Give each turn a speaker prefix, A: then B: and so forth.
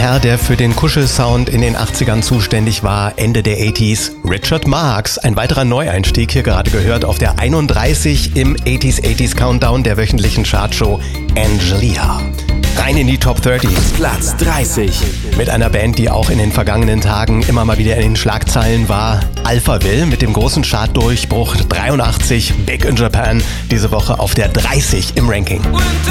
A: Herr, der für den Kuschelsound in den 80ern zuständig war, Ende der 80s. Richard Marx, ein weiterer Neueinstieg, hier gerade gehört auf der 31 im 80s Countdown der wöchentlichen Chartshow Angelia. Rein in die Top 30.
B: Platz 30.
A: Mit einer Band, die auch in den vergangenen Tagen immer mal wieder in den Schlagzeilen war. Alphaville mit dem großen Chartdurchbruch 83, Big in Japan, diese Woche auf der 30 im Ranking.